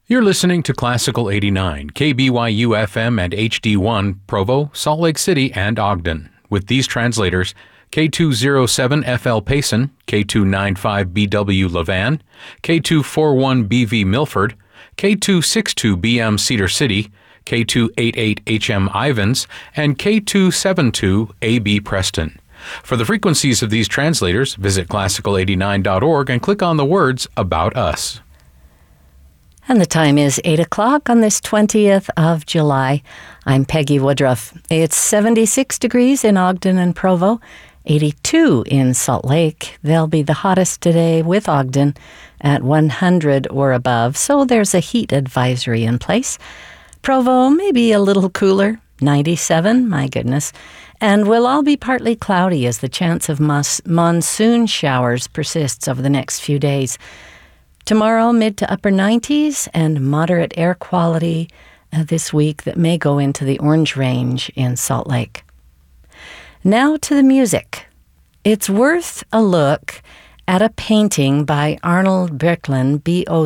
You're listening to Classical 89, KBYU FM and HD1, Provo, Salt Lake City, and Ogden. With these translators, K207FL Payson, K295BW Levan, K241BV Milford, K262BM Cedar City, K288HM Ivans, and K272AB Preston. For the frequencies of these translators, visit classical89.org and click on the words About Us. And the time is 8 o'clock on this 20th of July. I'm Peggy Woodruff. It's 76 degrees in Ogden and Provo, 82 in Salt Lake. They'll be the hottest today with Ogden at 100 or above, so there's a heat advisory in place. Provo maybe a little cooler, 97, my goodness. And we'll all be partly cloudy as the chance of monsoon showers persists over the next few days. Tomorrow, mid to upper 90s and moderate air quality this week that may go into the orange range in Salt Lake. Now to the music. It's worth a look at a painting by Arnold Böcklin,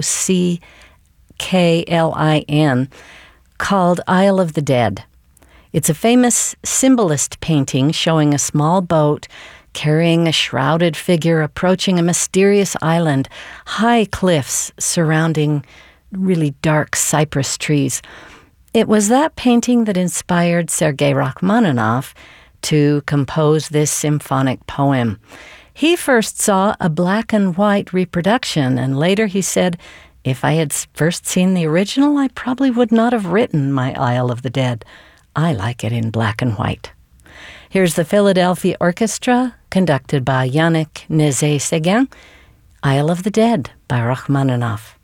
Bocklin, called Isle of the Dead. It's a famous symbolist painting showing a small boat carrying a shrouded figure approaching a mysterious island, high cliffs surrounding really dark cypress trees. It was that painting that inspired Sergei Rachmaninoff to compose this symphonic poem. He first saw a black and white reproduction, and later he said, "If I had first seen the original, I probably would not have written my Isle of the Dead. I like it in black and white." Here's the Philadelphia Orchestra, conducted by Yannick Nézet-Séguin, Isle of the Dead by Rachmaninoff.